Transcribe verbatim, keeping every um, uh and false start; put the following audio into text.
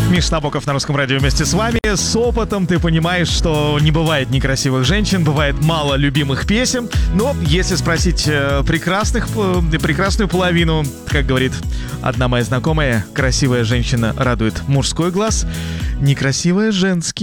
Миш Набоков на Русском радио вместе с вами. С опытом ты понимаешь, что не бывает некрасивых женщин, бывает мало любимых песен. Но если спросить э, прекрасных, э, прекрасную половину, как говорит одна моя знакомая, красивая женщина радует мужской глаз, некрасивая женский.